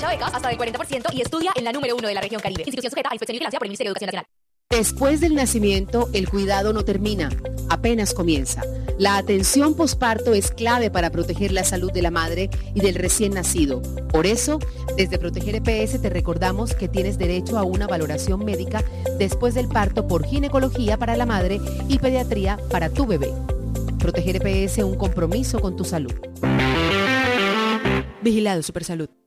Aprovecha becas hasta del 40% y estudia en la número 1 de la región Caribe. Institución sujeta a inspección y vigilancia por el Ministerio de Educación Nacional. Después del nacimiento, el cuidado no termina, apenas comienza. La atención posparto es clave para proteger la salud de la madre y del recién nacido. Por eso, desde Proteger EPS te recordamos que tienes derecho a una valoración médica después del parto por ginecología para la madre y pediatría para tu bebé. Proteger EPS, un compromiso con tu salud. Vigilado Supersalud.